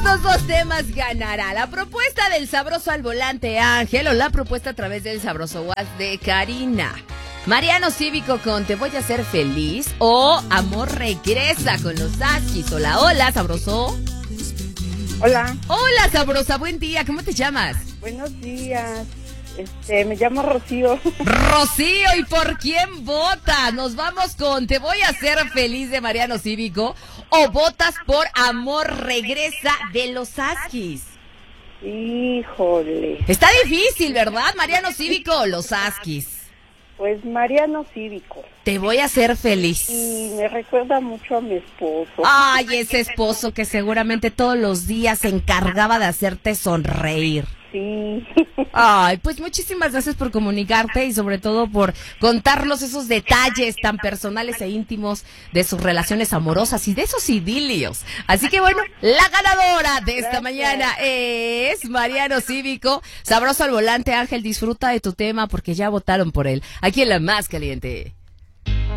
estos dos temas ganará? ¿La propuesta del sabroso al volante Ángel o la propuesta a través del sabroso WhatsApp de Karina? Mariano Cívico con Te voy a hacer feliz o Amor regresa con los Huskies. Hola, hola, sabroso. Hola. Hola, sabrosa, buen día. ¿Cómo te llamas? Buenos días. Me llamo Rocío. Rocío, ¿y por quién vota? Nos vamos con Te voy a hacer feliz de Mariano Cívico o votas por Amor regresa de los Huskies. Híjole. Está difícil, ¿verdad? Mariano Cívico o los Huskies. Pues Mariano Cívico. Te voy a hacer feliz. Y me recuerda mucho a mi esposo. Ay, ese esposo que seguramente todos los días se encargaba de hacerte sonreír. Sí. Ay, pues muchísimas gracias por comunicarte y sobre todo por contarnos esos detalles tan personales e íntimos de sus relaciones amorosas y de esos idilios. Así que bueno, la ganadora de esta mañana es Mariano Cívico. Sabroso al volante, Ángel, disfruta de tu tema porque ya votaron por él. Aquí en La Más Caliente.